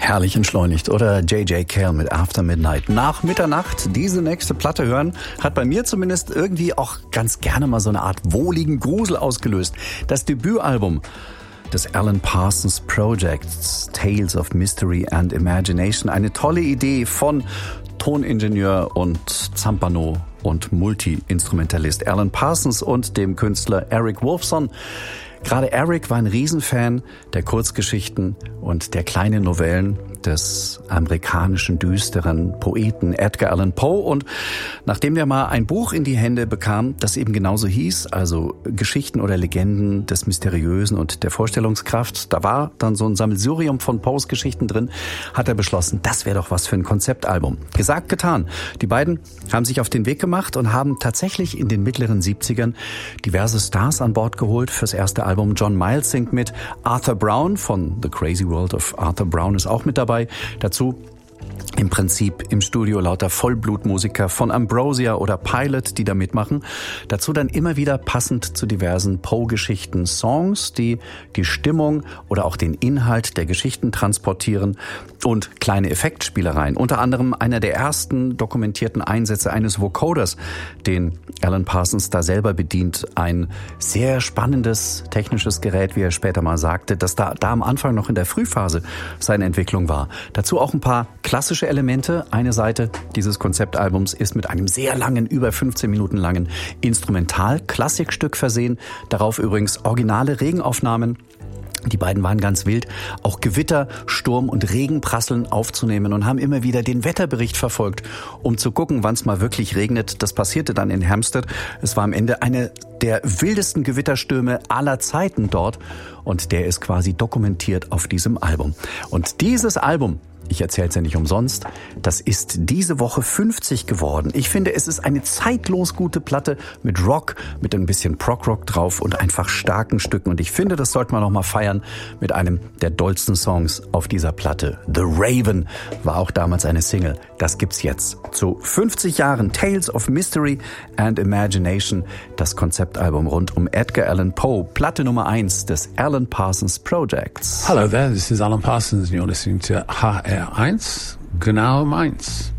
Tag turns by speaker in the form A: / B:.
A: Herrlich entschleunigt, oder? J.J. Cale mit After Midnight. Nach Mitternacht diese nächste Platte hören, hat bei mir zumindest irgendwie auch ganz gerne mal so eine Art wohligen Grusel ausgelöst. Das Debütalbum des Alan Parsons Projects, Tales of Mystery and Imagination. Eine tolle Idee von Toningenieur und Zampano und Multi-Instrumentalist Alan Parsons und dem Künstler Eric Wolfson. Gerade Eric war ein Riesenfan der Kurzgeschichten und der kleinen Novellen des amerikanischen düsteren Poeten Edgar Allan Poe. Und nachdem der mal ein Buch in die Hände bekam, das eben genauso hieß, also Geschichten oder Legenden des Mysteriösen und der Vorstellungskraft, da war dann so ein Sammelsurium von Poes Geschichten drin, hat er beschlossen, das wäre doch was für ein Konzeptalbum. Gesagt, getan. Die beiden haben sich auf den Weg gemacht und haben tatsächlich in den mittleren 70ern diverse Stars an Bord geholt fürs erste Album. John Miles singt mit, Arthur Brown von The Crazy World of Arthur Brown ist auch mit dabei. Dazu im Prinzip im Studio lauter Vollblutmusiker von Ambrosia oder Pilot, die da mitmachen. Dazu dann immer wieder passend zu diversen Poe-Geschichten Songs, die die Stimmung oder auch den Inhalt der Geschichten transportieren und kleine Effektspielereien. Unter anderem einer der ersten dokumentierten Einsätze eines Vocoders, den Alan Parsons da selber bedient. Ein sehr spannendes technisches Gerät, wie er später mal sagte, das da am Anfang noch in der Frühphase seiner Entwicklung war. Dazu auch ein paar klassische Elemente. Eine Seite dieses Konzeptalbums ist mit einem sehr langen, über 15 Minuten langen Instrumental-Klassikstück versehen. Darauf übrigens originale Regenaufnahmen. Die beiden waren ganz wild, auch Gewitter, Sturm und Regenprasseln aufzunehmen und haben immer wieder den Wetterbericht verfolgt, um zu gucken, wann es mal wirklich regnet. Das passierte dann in Hampstead. Es war am Ende eine der wildesten Gewitterstürme aller Zeiten dort und der ist quasi dokumentiert auf diesem Album. Und dieses Album, ich erzähle es ja nicht umsonst, das ist diese Woche 50 geworden. Ich finde, es ist eine zeitlos gute Platte mit Rock, mit ein bisschen Prog-Rock drauf und einfach starken Stücken. Und ich finde, das sollte man noch mal feiern mit einem der dollsten Songs auf dieser Platte. The Raven war auch damals eine Single. Das gibt's jetzt. Zu 50 Jahren Tales of Mystery and Imagination, das Konzeptalbum rund um Edgar Allan Poe, Platte Nummer 1 des Alan Parsons Projects.
B: Hello there, this is Alan Parsons and you're listening to HR1, genau meins.